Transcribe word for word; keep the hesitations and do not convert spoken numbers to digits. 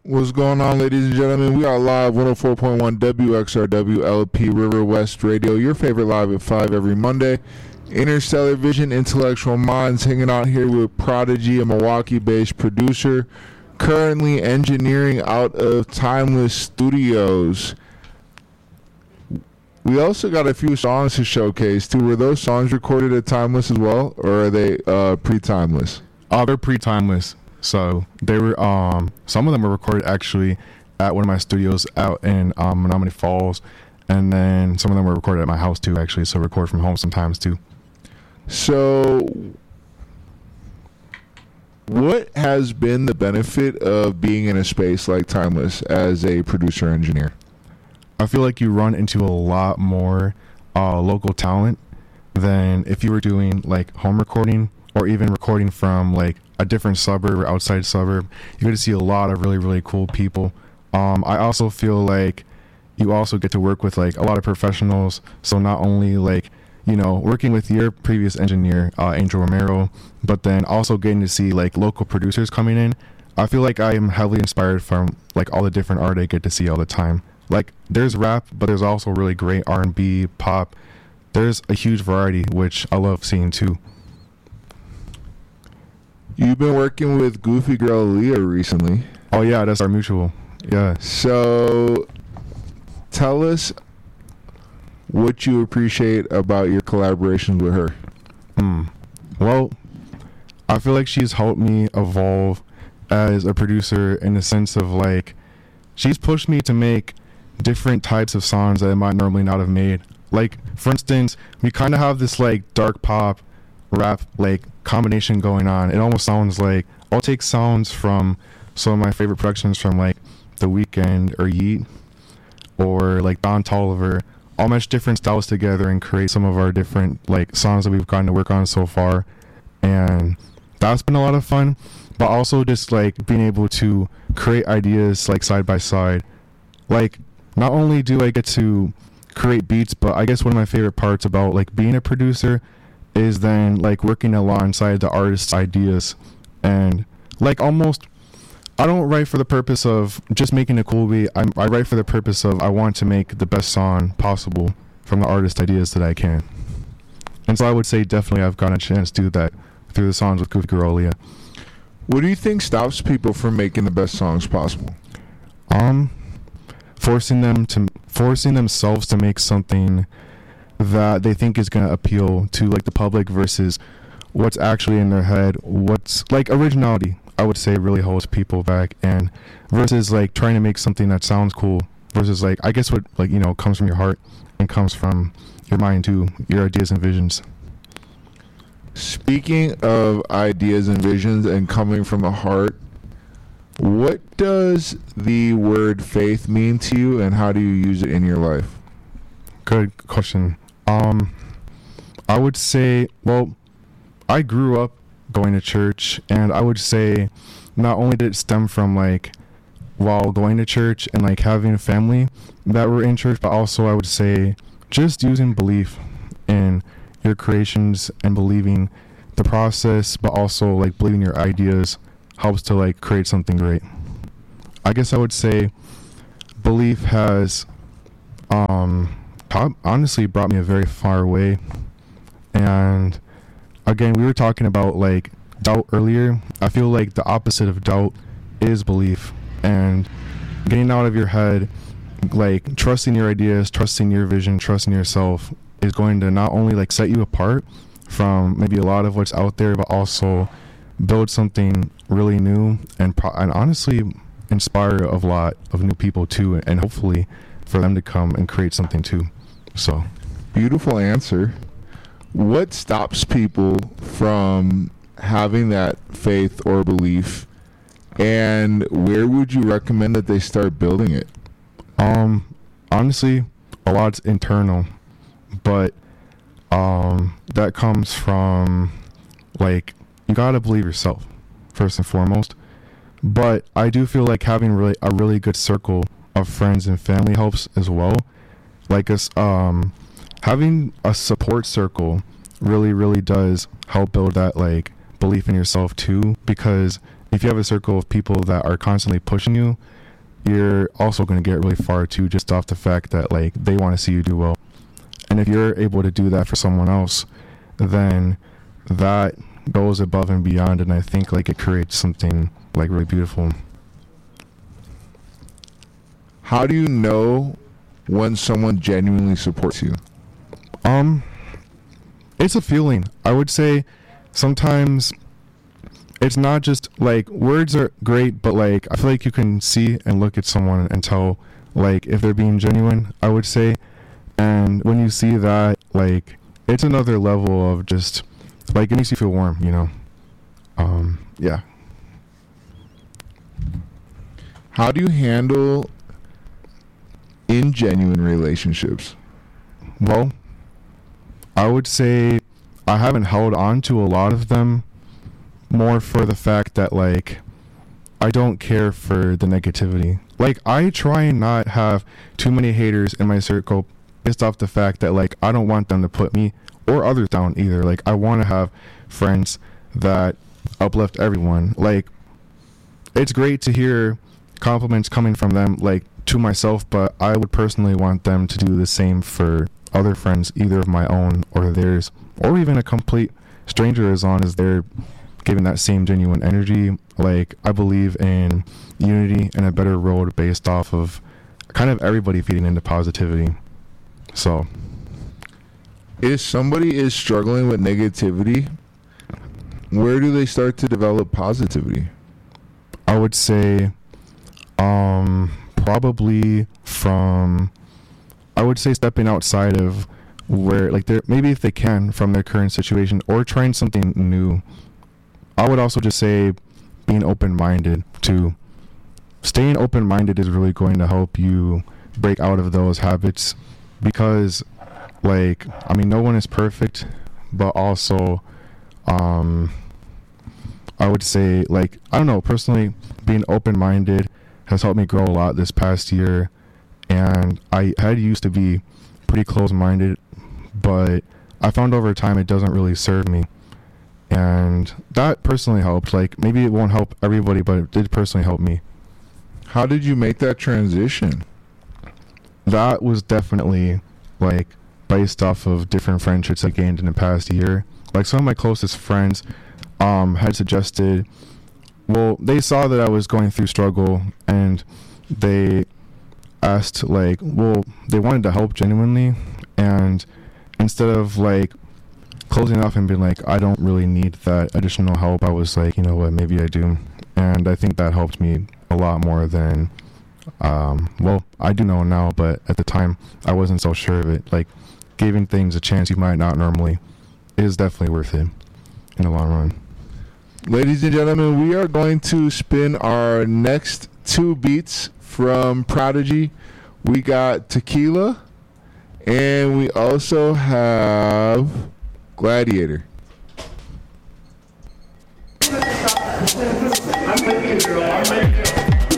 What's going on, ladies and gentlemen? We are live one oh four point one W X R W L P River West Radio, your favorite live at five every Monday. Interstellar Vision, Intellectual Minds, hanging out here with Prodigy, a Milwaukee-based producer, currently engineering out of Timeless Studios. We also got a few songs to showcase, too. Were those songs recorded at Timeless as well, or are they uh, pre-Timeless? Uh, they're pre-Timeless. So they were, um, some of them were recorded actually at one of my studios out in um, Menominee Falls, and then some of them were recorded at my house too, actually. So record from home sometimes too. So, what has been the benefit of being in a space like Timeless as a producer engineer? I feel like you run into a lot more uh, local talent than if you were doing like home recording or even recording from like a different suburb or outside suburb. You get to see a lot of really, really cool people. Um, I also feel like you also get to work with like a lot of professionals. So not only like, you know, working with your previous engineer, uh, Angel Romero, but then also getting to see like local producers coming in. I feel like I am heavily inspired from like all the different art I get to see all the time. Like there's rap, but there's also really great R and B, pop. There's a huge variety, which I love seeing too. You've been working with Goofy Girl Leah recently. Oh yeah, that's our mutual. Yeah. So tell us what you appreciate about your collaborations with her. Hmm. Well, I feel like she's helped me evolve as a producer in the sense of like, she's pushed me to make different types of songs that I might normally not have made. Like, for instance, we kind of have this like dark pop rap like combination going on. It almost sounds like I'll take sounds from some of my favorite productions from like The Weeknd or Yeat or like Don Toliver. I'll match different styles together and create some of our different like songs that we've gotten to work on so far, and that's been a lot of fun. But also just like being able to create ideas like side by side. Like not only do I get to create beats, but I guess one of my favorite parts about like being a producer is then like working alongside the artist's ideas. And like almost I don't write for the purpose of just making a cool beat. I'm, I write for the purpose of I want to make the best song possible from the artist ideas that I can. And so I would say definitely I've gotten a chance to do that through the songs with Goofy Girl Leah. What do you think stops people from making the best songs possible? Um, forcing them to forcing themselves to make something that they think is going to appeal to like the public versus what's actually in their head. What's like originality, I would say, really holds people back, and versus like trying to make something that sounds cool versus like I guess what like you know comes from your heart and comes from your mind too, your ideas and visions. Speaking of ideas and visions and coming from the heart, what does the word faith mean to you, and how do you use it in your life? Good question. Um, I would say, well, I grew up going to church, and I would say not only did it stem from like while going to church and like having a family that were in church, but also I would say just using belief in your creations and believing the process, but also like believing your ideas helps to like create something great. I guess I would say belief has um honestly brought me a very far way. And again, we were talking about like doubt earlier. I feel like the opposite of doubt is belief, and getting out of your head, like trusting your ideas, trusting your vision, trusting yourself is going to not only like set you apart from maybe a lot of what's out there, but also build something really new and pro- and honestly inspire a lot of new people too, and hopefully for them to come and create something too. So beautiful answer. What stops people from having that faith or belief, and where would you recommend that they start building it? Um, honestly, a lot's internal, but um, that comes from like you gotta believe yourself first and foremost. But I do feel like having really a really good circle of friends and family helps as well. Like us, um, having a support circle really, really does help build that like belief in yourself too. Because if you have a circle of people that are constantly pushing you, you're also going to get really far too, just off the fact that like they want to see you do well. And if you're able to do that for someone else, then that goes above and beyond, and I think like it creates something like really beautiful. How do you know when someone genuinely supports you? Um, it's a feeling. I would say sometimes it's not just like words are great, but like I feel like you can see and look at someone and tell like if they're being genuine, I would say. And when you see that, like it's another level of just like it makes you feel warm, you know. Um, yeah. How do you handle ingenuine relationships? Well, I would say I haven't held on to a lot of them, more for the fact that like I don't care for the negativity. Like I try and not have too many haters in my circle based off the fact that like I don't want them to put me or others down either. Like I want to have friends that uplift everyone. Like it's great to hear compliments coming from them like to myself, but I would personally want them to do the same for other friends, either of my own or theirs, or even a complete stranger, as long as they're giving that same genuine energy. Like I believe in unity and a better road based off of kind of everybody feeding into positivity. So if somebody is struggling with negativity, where do they start to develop positivity? I would say um probably from I would say stepping outside of where like they're maybe if they can from their current situation, or trying something new. I would also just say being open-minded too. Staying open-minded is really going to help you break out of those habits, because like I mean no one is perfect, but also um I would say like I don't know, personally being open-minded has helped me grow a lot this past year. And I had used to be pretty close-minded, but I found over time it doesn't really serve me. And that personally helped. Like, maybe it won't help everybody, but it did personally help me. How did you make that transition? That was definitely, like, based off of different friendships I gained in the past year. Like, some of my closest friends um, had suggested, well, they saw that I was going through struggle, and they asked like well they wanted to help genuinely, and instead of like closing off and being like I don't really need that additional help, I was like, you know what, maybe I do. And I think that helped me a lot more than um well I do know now, but at the time I wasn't so sure of it. Like giving things a chance you might not normally is definitely worth it in the long run. Ladies and gentlemen, we are going to spin our next two beats from Prodigy. We got Tequila, and we also have Gladiator.